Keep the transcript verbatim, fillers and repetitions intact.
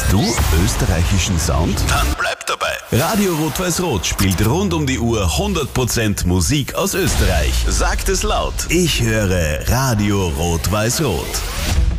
Du österreichischen Sound? Dann bleib dabei. Radio Rot-Weiß-Rot spielt rund um die Uhr hundert Prozent Musik aus Österreich. Sagt es laut. Ich höre Radio Rot-Weiß-Rot.